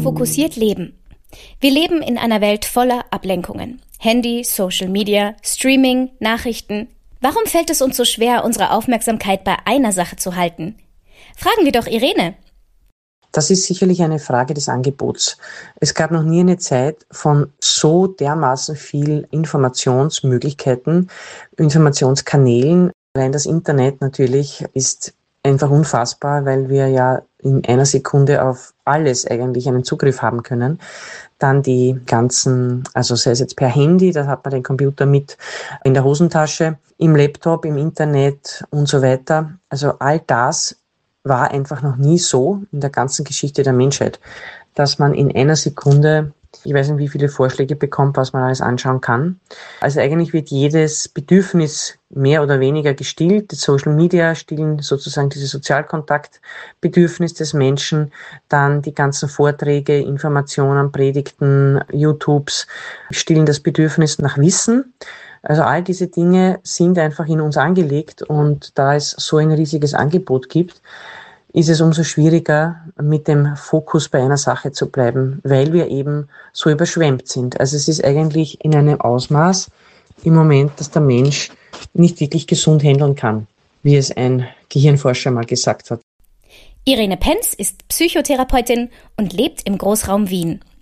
Fokussiert leben. Wir leben in einer Welt voller Ablenkungen. Handy, Social Media, Streaming, Nachrichten. Warum fällt es uns so schwer, unsere Aufmerksamkeit bei einer Sache zu halten? Fragen wir doch Irene. Das ist sicherlich eine Frage des Angebots. Es gab noch nie eine Zeit von so dermaßen viel Informationsmöglichkeiten, Informationskanälen. Allein das Internet natürlich ist einfach unfassbar, weil wir ja in einer Sekunde auf alles eigentlich einen Zugriff haben können. Dann die ganzen, also sei es jetzt per Handy, da hat man den Computer mit in der Hosentasche, im Laptop, im Internet und so weiter. Also all das war einfach noch nie so in der ganzen Geschichte der Menschheit, dass man in einer Sekunde, ich weiß nicht, wie viele Vorschläge bekommt, was man alles anschauen kann. Also eigentlich wird jedes Bedürfnis mehr oder weniger gestillt. Die Social Media stillen sozusagen dieses Sozialkontaktbedürfnis des Menschen. Dann die ganzen Vorträge, Informationen, Predigten, YouTubes stillen das Bedürfnis nach Wissen. Also all diese Dinge sind einfach in uns angelegt, und da es so ein riesiges Angebot gibt, ist es umso schwieriger, mit dem Fokus bei einer Sache zu bleiben, weil wir eben so überschwemmt sind. Also es ist eigentlich in einem Ausmaß im Moment, dass der Mensch nicht wirklich gesund handeln kann, wie es ein Gehirnforscher mal gesagt hat. Irene Penz ist Psychotherapeutin und lebt im Großraum Wien.